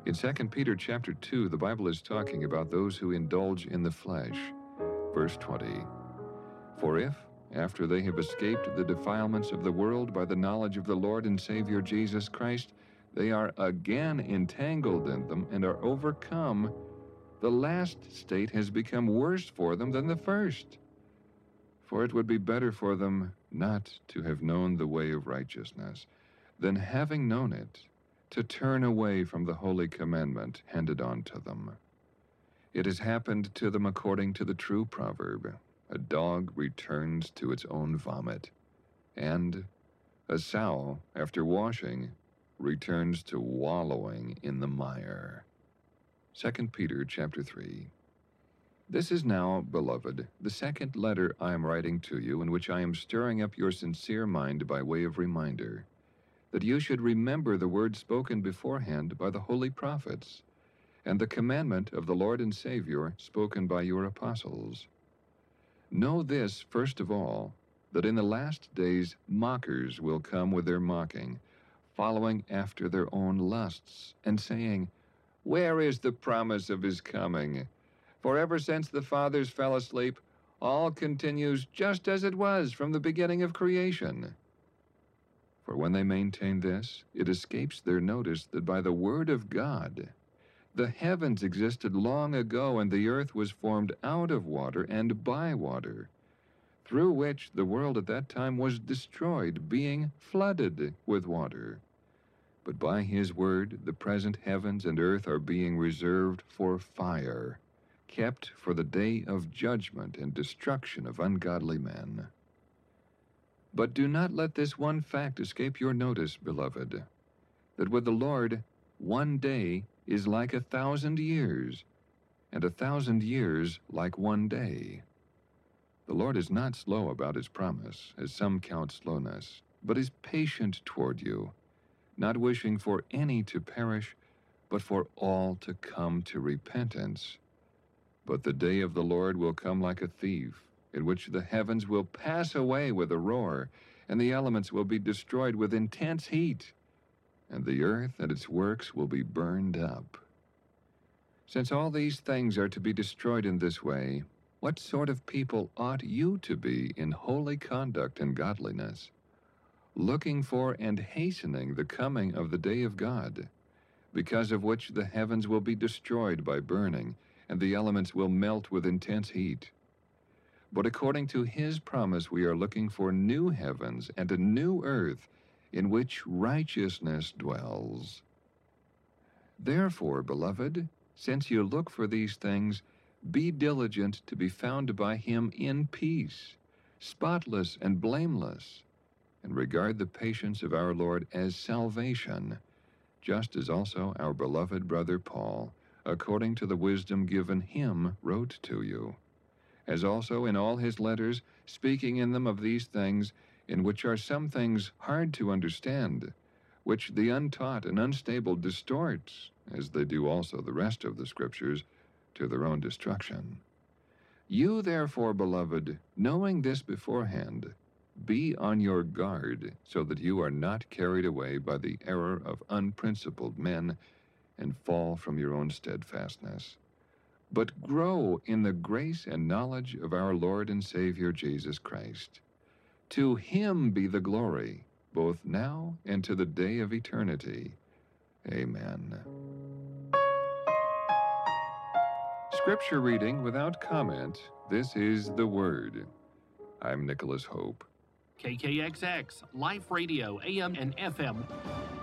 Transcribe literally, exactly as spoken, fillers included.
In Second Peter chapter two, the Bible is talking about those who indulge in the flesh. Verse twenty, "For if, after they have escaped the defilements of the world by the knowledge of the Lord and Savior Jesus Christ, they are again entangled in them and are overcome, the last state has become worse for them than the first. For it would be better for them not to have known the way of righteousness, than having known it, to turn away from the holy commandment handed on to them. It has happened to them according to the true proverb, a dog returns to its own vomit, and a sow, after washing, returns to wallowing in the mire." Second Peter chapter three. This is now, beloved, the second letter I am writing to you, in which I am stirring up your sincere mind by way of reminder, that you should remember the words spoken beforehand by the holy prophets, and the commandment of the Lord and Savior spoken by your apostles. Know this, first of all, that in the last days mockers will come with their mocking, following after their own lusts, and saying, "Where is the promise of his coming? For ever since the fathers fell asleep, all continues just as it was from the beginning of creation." For when they maintain this, it escapes their notice that by the word of God, the heavens existed long ago, and the earth was formed out of water and by water, through which the world at that time was destroyed, being flooded with water. But by his word, the present heavens and earth are being reserved for fire, kept for the day of judgment and destruction of ungodly men. But do not let this one fact escape your notice, beloved, that with the Lord, one day is like a thousand years, and a thousand years like one day. The Lord is not slow about his promise, as some count slowness, but is patient toward you, not wishing for any to perish, but for all to come to repentance. But the day of the Lord will come like a thief, in which the heavens will pass away with a roar, and the elements will be destroyed with intense heat, and the earth and its works will be burned up. Since all these things are to be destroyed in this way, what sort of people ought you to be in holy conduct and godliness, looking for and hastening the coming of the day of God, because of which the heavens will be destroyed by burning, and the elements will melt with intense heat? But according to his promise, we are looking for new heavens and a new earth in which righteousness dwells. Therefore, beloved, since you look for these things, be diligent to be found by him in peace, spotless and blameless, and regard the patience of our Lord as salvation, just as also our beloved brother Paul, according to the wisdom given him, wrote to you, as also in all his letters, speaking in them of these things, in which are some things hard to understand, which the untaught and unstable distort, as they do also the rest of the Scriptures, to their own destruction. You therefore, beloved, knowing this beforehand, be on your guard, so that you are not carried away by the error of unprincipled men, and fall from your own steadfastness, but grow in the grace and knowledge of our Lord and Savior Jesus Christ. To him be the glory, both now and to the day of eternity. Amen. Scripture reading without comment. This is the Word. I'm Nicholas Hope. K K X X, Life Radio, A M and F M.